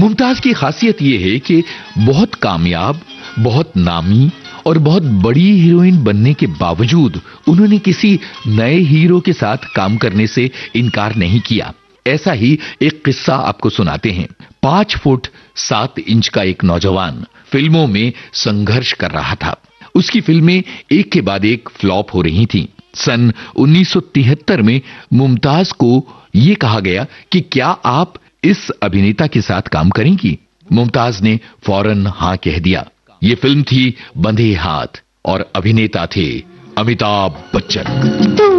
मुमताज की खासियत यह है कि बहुत कामयाब, बहुत नामी और बहुत बड़ी हीरोइन बनने के बावजूद उन्होंने किसी नए हीरो के साथ काम करने से इनकार नहीं किया। ऐसा ही एक किस्सा आपको सुनाते हैं। 5 फुट 7 इंच का एक नौजवान फिल्मों में संघर्ष कर रहा था। उसकी फिल्में एक के बाद एक फ्लॉप हो रही थीं। सन 1973 में मुमताज को यह कहा गया कि क्या आप इस अभिनेता के साथ काम करेंगी? मुमताज ने फौरन हां कह दिया। ये फिल्म थी बंधे हाथ और अभिनेता थे अमिताभ बच्चन।